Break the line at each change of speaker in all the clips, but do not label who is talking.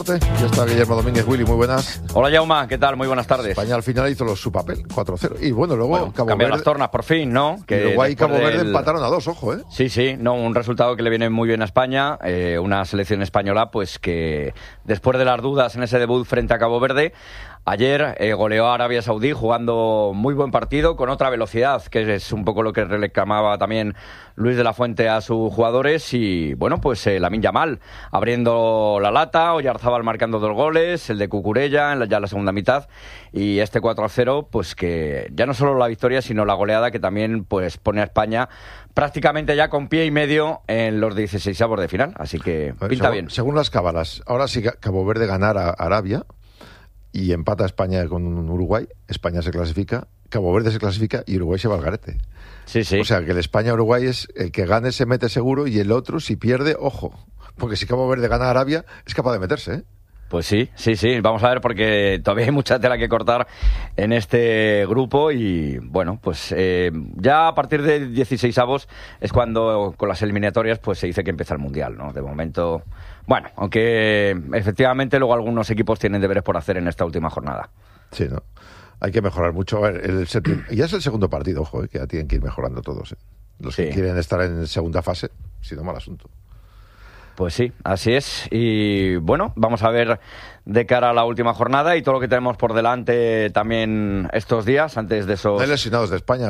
deporte. Ya está Guillermo Domínguez. Willy, muy buenas.
Hola, Jaume, ¿qué tal? Muy buenas tardes.
España al final hizo su papel, 4-0. Y bueno, luego Cabo
cambió
Verde...
las tornas por fin, ¿no?
Que Uruguay y Cabo Verde empataron a 2, ojo, ¿eh?
Sí, no, un resultado que le viene muy bien a España. Una selección española, pues que después de las dudas en ese debut frente a Cabo Verde, ayer goleó a Arabia Saudí jugando muy buen partido, con otra velocidad, que es un poco lo que reclamaba también Luis de la Fuente a sus jugadores. Y bueno, pues Lamine Yamal abriendo la lata, Oyarzábal marcando 2 goles, el de Cucurella en ya la segunda mitad, y este 4-0, pues que ya no solo la victoria, sino la goleada que también pues pone a España prácticamente ya con pie y medio en los 16avos de final. Así que pinta bien.
Según las cábalas, ahora si Cabo Verde ganara a Arabia y empata a España con Uruguay, España se clasifica, Cabo Verde se clasifica y Uruguay se va al garete.
Sí.
O sea, que el España-Uruguay es el que gane se mete seguro, y el otro, si pierde, ojo. Porque si Cabo Verde gana a Arabia, es capaz de meterse, ¿eh?
Pues sí. Vamos a ver, porque todavía hay mucha tela que cortar en este grupo. Y bueno, pues ya a partir de 16avos es cuando con las eliminatorias pues se dice que empieza el Mundial, ¿no? De momento, bueno, aunque efectivamente luego algunos equipos tienen deberes por hacer en esta última jornada.
Sí, ¿no? Hay que mejorar mucho. A ver, ya es el segundo partido, ojo, que ya tienen que ir mejorando todos, ¿eh? Los que quieren estar en segunda fase, si no, mal asunto.
Pues sí, así es. Y bueno, vamos a ver de cara a la última jornada y todo lo que tenemos por delante también estos días, antes de esos...
No hay lesionados de España,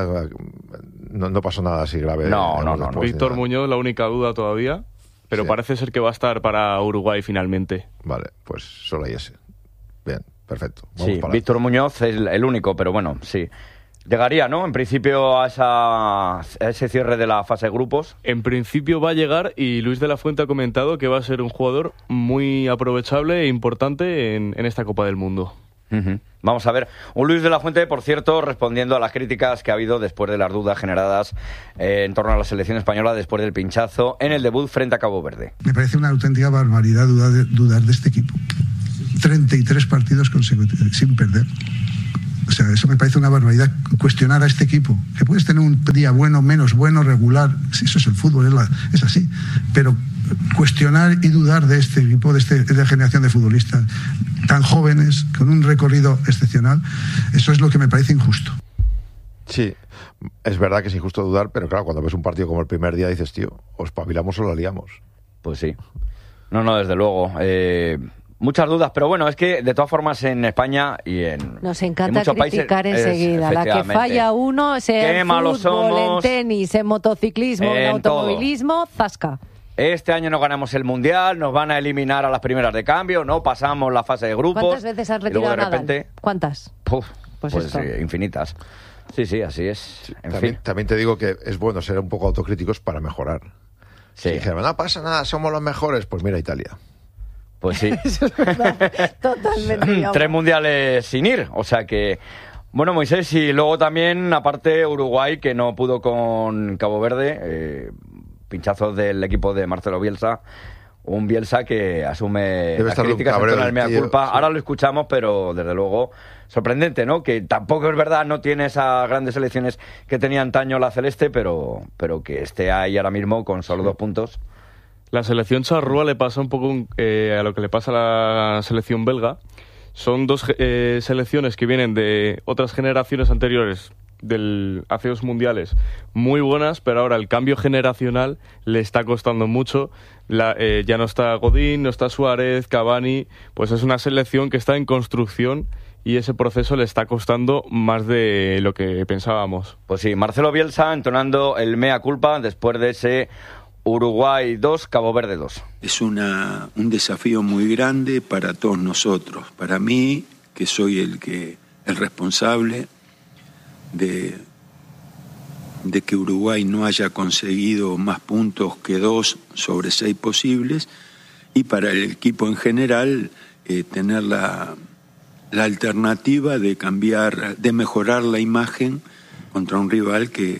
no pasó nada así grave.
No.
Víctor Muñoz, la única duda todavía, pero sí, parece ser que va a estar para Uruguay finalmente.
Vale, pues solo hay ese. Bien, perfecto.
Sí, Víctor Muñoz es el único, pero bueno, sí. Llegaría, ¿no? En principio a ese cierre de la fase de grupos.
En principio va a llegar, y Luis de la Fuente ha comentado que va a ser un jugador muy aprovechable e importante en esta Copa del Mundo.
Uh-huh. Vamos a ver. Un Luis de la Fuente, por cierto, respondiendo a las críticas que ha habido después de las dudas generadas en torno a la selección española después del pinchazo en el debut frente a Cabo Verde.
Me parece una auténtica barbaridad dudar de este equipo. 33 partidos consecutivos sin perder. O sea, eso me parece una barbaridad, cuestionar a este equipo. Que puedes tener un día bueno, menos bueno, regular, eso es el fútbol, es así. Pero cuestionar y dudar de este equipo, de esta generación de futbolistas tan jóvenes, con un recorrido excepcional, eso es lo que me parece injusto.
Sí, es verdad que es injusto dudar, pero claro, cuando ves un partido como el primer día dices, tío, o espabilamos o lo liamos.
Pues sí. No, desde luego. Muchas dudas, pero bueno, es que de todas formas en España y en
nos encanta
muchos
criticar
países,
enseguida. La que falla uno, sea en fútbol,
somos,
en tenis, en motociclismo, en automovilismo, todo. Zasca.
Este año no ganamos el Mundial, nos van a eliminar a las primeras de cambio, no pasamos la fase de grupos.
¿Cuántas veces has retirado
de repente,
Nadal? ¿Cuántas?
Pues infinitas. Sí, así es.
Sí, también te digo que es bueno ser un poco autocríticos para mejorar.
Sí.
Si dijeran, no pasa nada, somos los mejores, pues mira Italia.
Pues sí.
Eso es verdad. Totalmente.
3 mundiales sin ir, o sea que... Bueno, Moisés, y luego también, aparte, Uruguay, que no pudo con Cabo Verde, pinchazos del equipo de Marcelo Bielsa, un Bielsa que asume las críticas, el mea culpa. Sí. Ahora lo escuchamos, pero desde luego sorprendente, ¿no? Que tampoco es verdad, no tiene esas grandes selecciones que tenía antaño la Celeste, pero que esté ahí ahora mismo con solo 2 puntos.
La selección charrúa le pasa un poco a lo que le pasa a la selección belga. Son 2 selecciones que vienen de otras generaciones anteriores, hace 2 mundiales, muy buenas, pero ahora el cambio generacional le está costando mucho. Ya no está Godín, no está Suárez, Cavani, pues es una selección que está en construcción y ese proceso le está costando más de lo que pensábamos.
Pues sí, Marcelo Bielsa entonando el mea culpa después de ese Uruguay 2, Cabo Verde 2.
Es un desafío muy grande para todos nosotros. Para mí, que soy el responsable de que Uruguay no haya conseguido más puntos que 2 sobre 6 posibles, y para el equipo en general tener la alternativa de cambiar, de mejorar la imagen contra un rival que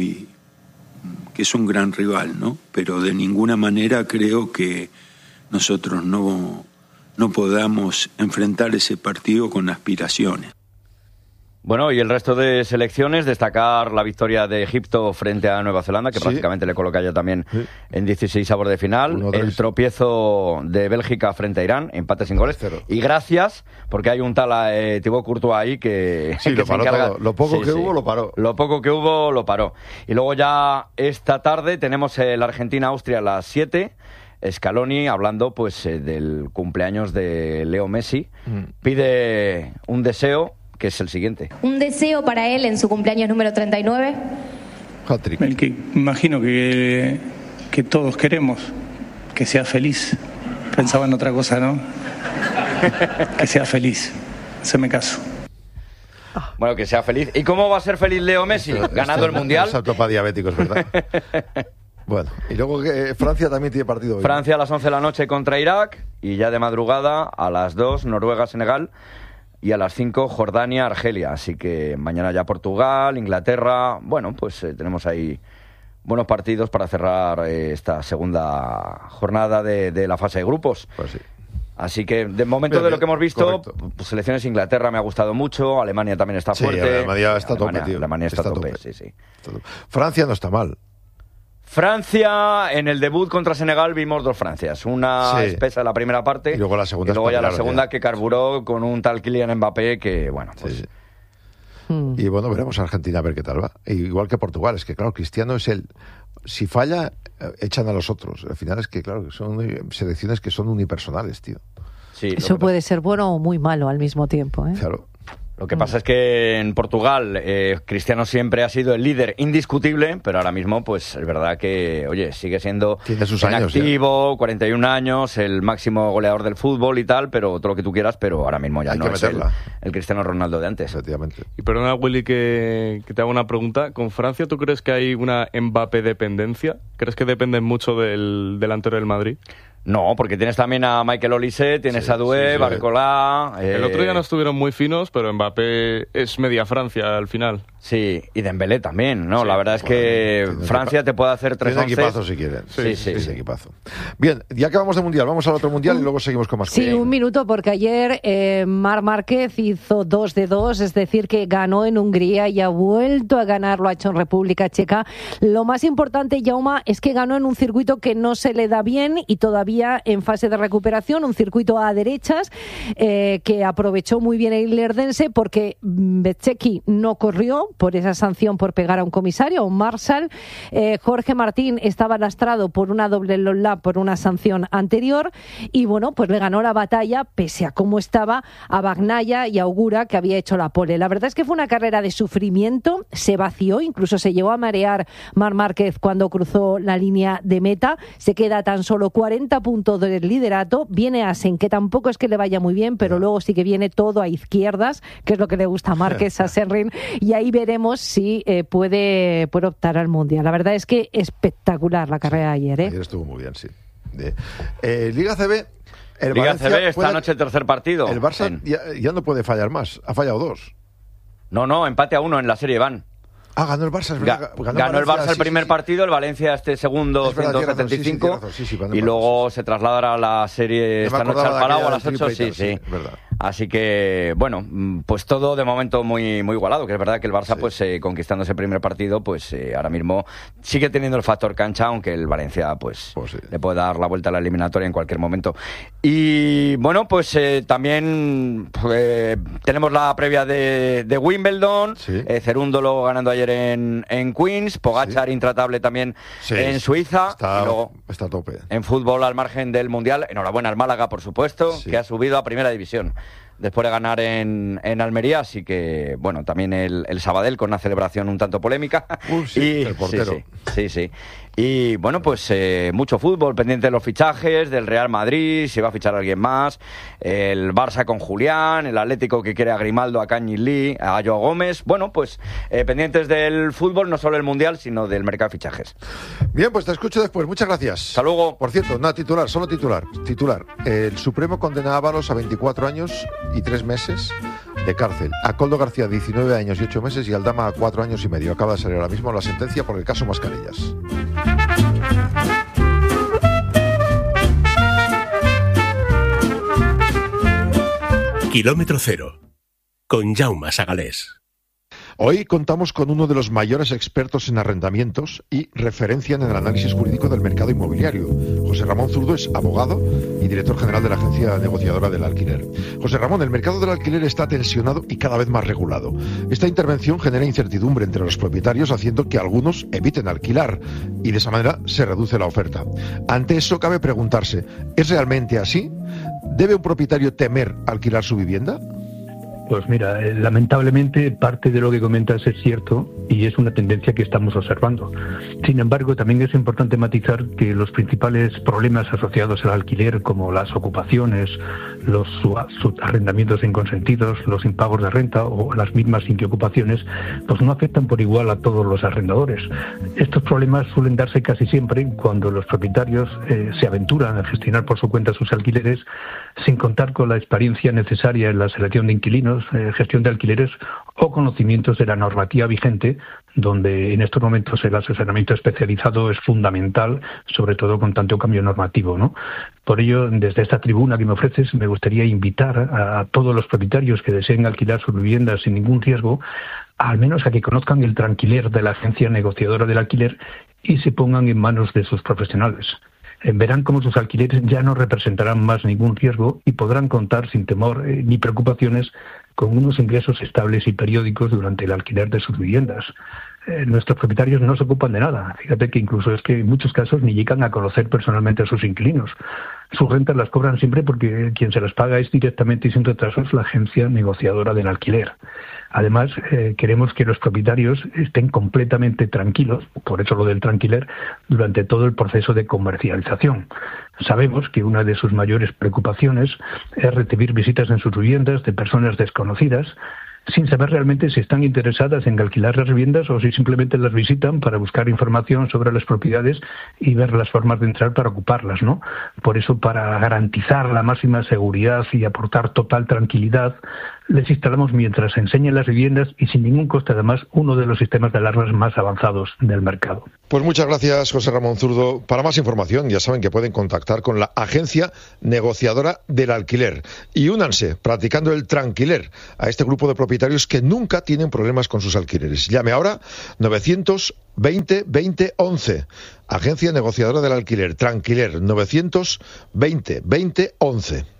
es un gran rival, ¿no? Pero de ninguna manera creo que nosotros no podamos enfrentar ese partido con aspiraciones.
Bueno, y el resto de selecciones, destacar la victoria de Egipto frente a Nueva Zelanda, que prácticamente le coloca ya también en 16avos de final. El tropiezo de Bélgica frente a Irán, empate sin goles.
0.
Y gracias, porque hay un tal Thibaut Courtois ahí que,
sí,
que
lo paró
se encarga.
Todo. Lo poco que hubo, lo paró.
Lo poco que hubo, lo paró. Y luego ya esta tarde tenemos la Argentina-Austria a las 7. Scaloni, hablando pues del cumpleaños de Leo Messi, pide un deseo, que es el siguiente.
Un deseo para él en su cumpleaños número 39.
Hat-trick.
El que imagino que todos queremos, que sea feliz. Pensaba en otra cosa, ¿no? Que sea feliz. Se me caso.
Bueno, que sea feliz. ¿Y cómo va a ser feliz Leo Messi? Ganando el Mundial.
Salto para diabéticos, ¿verdad? Bueno, y luego que Francia también tiene partido hoy.
Francia a las 11 de la noche contra Irak, y ya de madrugada a las 2 Noruega-Senegal, y a las 5 Jordania-Argelia. Así que mañana ya Portugal, Inglaterra. Bueno, pues tenemos ahí buenos partidos para cerrar esta segunda jornada de la fase de grupos.
Pues sí.
Así que, de momento, de lo que hemos visto, pues, selecciones Inglaterra me ha gustado mucho, Alemania también está fuerte.
Alemania está a tope, tío.
Alemania está a tope, sí.
Francia no está mal.
Francia, en el debut contra Senegal vimos dos Francias. Una espesa en la primera parte
y luego la segunda.
Y luego ya la segunda que carburó con un tal Kylian Mbappé que, bueno, pues...
Y bueno, veremos a Argentina a ver qué tal va. Igual que Portugal, es que claro, Cristiano es el... Si falla, echan a los otros. Al final es que, claro, son selecciones que son unipersonales, tío.
Sí,
eso puede ser bueno o muy malo al mismo tiempo, ¿eh?
Claro.
Lo que pasa es que en Portugal Cristiano siempre ha sido el líder indiscutible, pero ahora mismo pues es verdad que, oye, sigue siendo
tiene sus años,
activo, 41 años, el máximo goleador del fútbol y tal, pero todo lo que tú quieras, pero ahora mismo ya no es el Cristiano Ronaldo de antes.
Efectivamente.
Y perdona, Willy, que te hago una pregunta. ¿Con Francia tú crees que hay una Mbappé dependencia? ¿Crees que dependen mucho del delantero del Madrid?
No, porque tienes también a Michael Olise, tienes a Doué, Barcola...
El otro día no estuvieron muy finos, pero Mbappé es media Francia al final.
Sí, y Dembélé también, ¿no? La verdad es que Francia te puede hacer 3
once. Equipazo si quieren.
Sí.
Equipazo. Bien, ya acabamos de Mundial, vamos al otro Mundial y luego seguimos con más cosas.
Sí, un minuto, porque ayer Marc Márquez hizo 2 de 2, es decir, que ganó en Hungría y ha vuelto a ganar, lo ha hecho en República Checa. Lo más importante, Jaume, es que ganó en un circuito que no se le da bien y todavía en fase de recuperación, un circuito a derechas que aprovechó muy bien el Lerdense porque Bezzecchi no corrió por esa sanción por pegar a un comisario, a un marshal. Jorge Martín estaba lastrado por una doble long lap por una sanción anterior y bueno, pues le ganó la batalla pese a cómo estaba a Bagnaia y a Augura, que había hecho la pole. La verdad es que fue una carrera de sufrimiento, se vació, incluso se llegó a marear Marc Márquez cuando cruzó la línea de meta, se queda tan solo 40 puntos del liderato, viene Asen, que tampoco es que le vaya muy bien, pero luego sí que viene todo a izquierdas, que es lo que le gusta a Márquez, a Senrin, y ahí veremos si puede optar al Mundial. La verdad es que espectacular la carrera de ayer, ¿eh?
Ayer estuvo muy bien, sí. Liga CB.
Liga CB, esta noche tercer partido.
El Barça ya no puede fallar más, ha fallado 2.
No, empate a 1 en la Serie Van.
Ganó el Barça, es verdad.
Ganó el Barça el primer partido, el Valencia este segundo, 175, y luego se trasladará a la serie esta noche al Palau a las 8. Sí. Así que, bueno, pues todo de momento muy igualado, que es verdad que el Barça, pues conquistando ese primer partido, pues ahora mismo sigue teniendo el factor cancha, aunque el Valencia, pues le puede dar la vuelta a la eliminatoria en cualquier momento. Y, bueno, pues también tenemos la previa de Wimbledon, Cerúndolo ganando ayer en Queens, Pogačar intratable también en Suiza.
Está a tope.
En fútbol, al margen del Mundial, enhorabuena al Málaga, por supuesto, que ha subido a Primera División después de ganar en Almería, así que, bueno, también el Sabadell con una celebración un tanto polémica.
El portero.
Sí. Y, bueno, pues mucho fútbol, pendiente de los fichajes, del Real Madrid, si va a fichar a alguien más, el Barça con Julián, el Atlético que quiere a Grimaldo, a Kang-in Lee, a Joao Gómez. Bueno, pues pendientes del fútbol, no solo el Mundial, sino del mercado de fichajes.
Bien, pues te escucho después. Muchas gracias.
Hasta luego.
Por cierto, solo titular. El Supremo condena a Ábalos a 24 años y 3 meses de cárcel. A Koldo García 19 años y 8 meses y Aldama a 4 años y medio. Acaba de salir ahora mismo la sentencia por el caso Mascarillas.
Kilómetro Cero, con Jaume Sagalés.
Hoy contamos con uno de los mayores expertos en arrendamientos y referencia en el análisis jurídico del mercado inmobiliario. José Ramón Zurdo es abogado y director general de la Agencia Negociadora del Alquiler. José Ramón, el mercado del alquiler está tensionado y cada vez más regulado. Esta intervención genera incertidumbre entre los propietarios, haciendo que algunos eviten alquilar y de esa manera se reduce la oferta. Ante eso cabe preguntarse, ¿es realmente así? ¿Debe un propietario temer alquilar su vivienda?
Pues mira, lamentablemente parte de lo que comentas es cierto y es una tendencia que estamos observando. Sin embargo, también es importante matizar que los principales problemas asociados al alquiler, como las ocupaciones, los arrendamientos inconsentidos, los impagos de renta o las mismas inquiocupaciones, pues no afectan por igual a todos los arrendadores. Estos problemas suelen darse casi siempre cuando los propietarios se aventuran a gestionar por su cuenta sus alquileres sin contar con la experiencia necesaria en la selección de inquilinos, gestión de alquileres o conocimientos de la normativa vigente, donde en estos momentos el asesoramiento especializado es fundamental, sobre todo con tanto cambio normativo, ¿no? Por ello, desde esta tribuna que me ofreces, me gustaría invitar a todos los propietarios que deseen alquilar sus viviendas sin ningún riesgo, al menos a que conozcan el tranquiler de la Agencia Negociadora del Alquiler y se pongan en manos de sus profesionales. Verán cómo sus alquileres ya no representarán más ningún riesgo y podrán contar sin temor ni preocupaciones con unos ingresos estables y periódicos durante el alquiler de sus viviendas. Nuestros propietarios no se ocupan de nada. Fíjate que incluso es que en muchos casos ni llegan a conocer personalmente a sus inquilinos. Sus rentas las cobran siempre porque quien se las paga es directamente y sin retrasos la Agencia Negociadora del Alquiler. Además, queremos que los propietarios estén completamente tranquilos, por eso lo del tranquiler, durante todo el proceso de comercialización. Sabemos que una de sus mayores preocupaciones es recibir visitas en sus viviendas de personas desconocidas, sin saber realmente si están interesadas en alquilar las viviendas o si simplemente las visitan para buscar información sobre las propiedades y ver las formas de entrar para ocuparlas, ¿no? Por eso, para garantizar la máxima seguridad y aportar total tranquilidad, les instalamos mientras enseñan las viviendas y sin ningún coste, además, uno de los sistemas de alarmas más avanzados del mercado.
Pues muchas gracias, José Ramón Zurdo. Para más información, ya saben que pueden contactar con la Agencia Negociadora del Alquiler y únanse, practicando el tranquiler, a este grupo de propietarios que nunca tienen problemas con sus alquileres. Llame ahora 920 20 11. Agencia Negociadora del Alquiler, Tranquiler, 920 20 11.